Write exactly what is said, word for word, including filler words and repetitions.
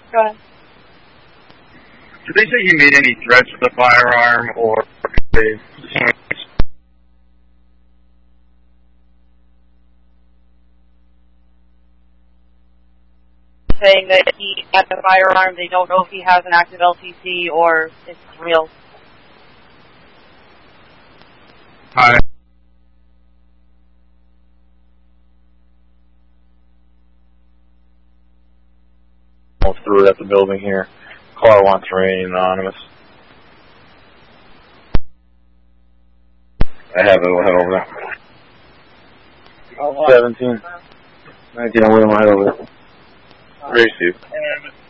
Go ahead. Did they say he made any threats with a firearm, or they saying that he has a firearm, they don't know if he has an active L T C or it's real? Hi. Through it at the building here. Caller wants to remain anonymous. I have it. We'll head over there. Oh, seventeen. nineteen, we'll head over there. Great, Steve.